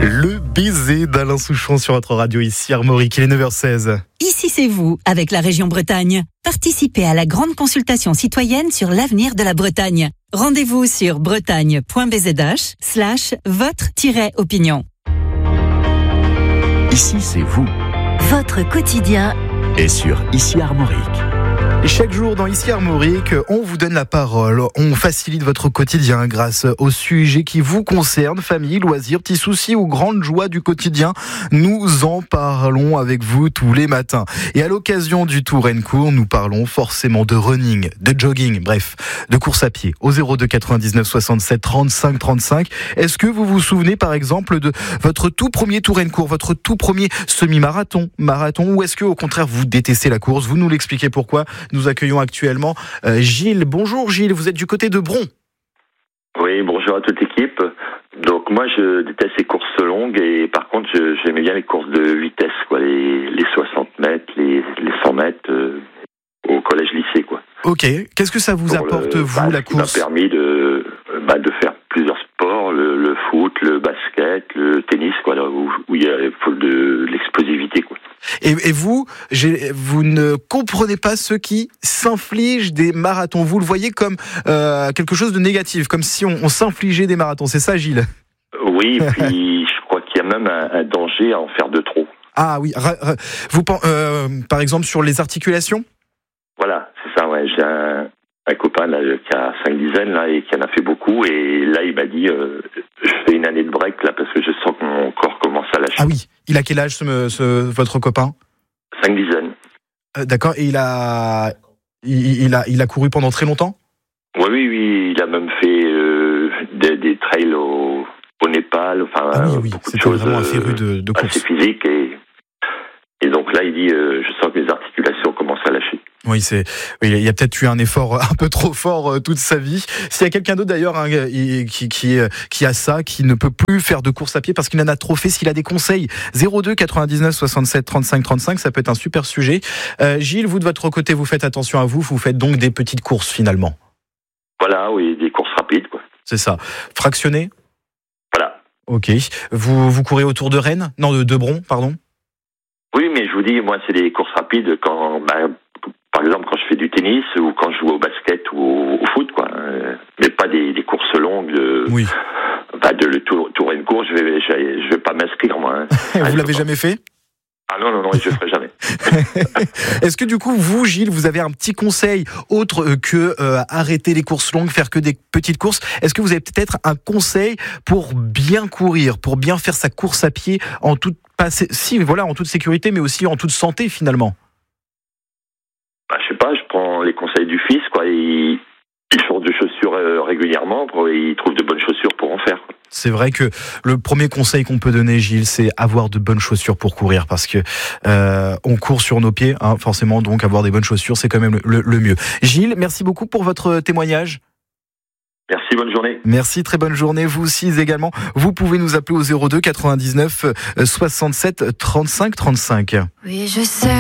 Le baiser d'Alain Souchon sur votre radio ici Armorique, il est 9h16. Ici c'est vous, avec la région Bretagne. Participez à la grande consultation citoyenne sur l'avenir de la Bretagne. Rendez-vous sur bretagne.bzh/votre-opinion. Ici c'est vous. Votre quotidien Et sur Ici Armorique. Et chaque jour dans Ici Armorique, on vous donne la parole, on facilite votre quotidien grâce aux sujets qui vous concernent, famille, loisirs, petits soucis ou grandes joies du quotidien. Nous en parlons avec vous tous les matins. Et à l'occasion du Tour & Court, nous parlons forcément de running, de jogging, bref, de course à pied. Au 02 99 67 35 35. Est-ce que vous vous souvenez par exemple de votre tout premier Tour & Court, votre tout premier semi-marathon, marathon, ou est-ce que au contraire vous détestez la course? Vous nous l'expliquez pourquoi. Nous accueillons actuellement Gilles. Bonjour Gilles, vous êtes du côté de Bron. Oui, bonjour à toute l'équipe. Donc moi je déteste les courses longues et par contre j'aimais bien les courses de vitesse, quoi, les 60 mètres, les 100 mètres au collège-lycée, quoi. Ok, qu'est-ce que ça vous apporte vous la course? Ça m'a permis de faire plusieurs sports, le foot, le basket, le tennis, quoi, là, où il faut de l'explosivité, quoi. Et vous ne comprenez pas ceux qui s'infligent des marathons. Vous le voyez comme quelque chose de négatif, comme si on s'infligeait des marathons. C'est ça, Gilles? Oui, puis je crois qu'il y a même un danger à en faire de trop. Ah oui, vous par exemple sur les articulations? Voilà, c'est ça, ouais. J'ai un copain là, qui a 5 dizaines là, et qui en a fait beaucoup. Et là, il m'a dit je fais une année de break là, parce que je sens que mon corps commence à lâcher. Ah oui, il a quel âge votre copain? 5 dizaines. D'accord, et il a couru pendant très longtemps? Oui, il a même fait des trails au Népal, enfin beaucoup de choses vraiment un féru de course. assez physiques. Et donc là, il dit je sens que mes articulations commencent à lâcher. Oui, il y a peut-être eu un effort un peu trop fort toute sa vie. S'il y a quelqu'un d'autre d'ailleurs qui a ça, qui ne peut plus faire de course à pied parce qu'il en a trop fait, s'il a des conseils, 02 99 67 35 35, ça peut être un super sujet. Gilles, vous de votre côté, vous faites attention à vous faites donc des petites courses finalement. Voilà, oui, des courses rapides, quoi. C'est ça. Fractionné? Voilà. Ok. Vous courez autour de Rennes? Non, de Bron, pardon. Oui, mais je vous dis, moi, c'est des courses rapides quand, par exemple, quand je fais du tennis ou quand je joue au basket ou au foot, quoi. Mais pas des courses longues. Oui. Le Tour & Court, je vais pas m'inscrire, moi. Vous l'avez jamais fait? Ah non, je le ferai jamais. Est-ce que du coup, vous, Gilles, vous avez un petit conseil autre que arrêter les courses longues, faire que des petites courses? Est-ce que vous avez peut-être un conseil pour bien courir, pour bien faire sa course à pied en toute sécurité, mais aussi en toute santé finalement? Je sais pas, je prends les conseils du fils, quoi. Il change de chaussures régulièrement, et il trouve de bonnes chaussures pour en faire, quoi. C'est vrai que le premier conseil qu'on peut donner, Gilles, c'est avoir de bonnes chaussures pour courir, parce que on court sur nos pieds, hein, forcément, donc avoir des bonnes chaussures, c'est quand même le mieux. Gilles, merci beaucoup pour votre témoignage. Merci, bonne journée. Merci, très bonne journée. Vous aussi également. Vous pouvez nous appeler au 02 99 67 35 35. Oui, je sais.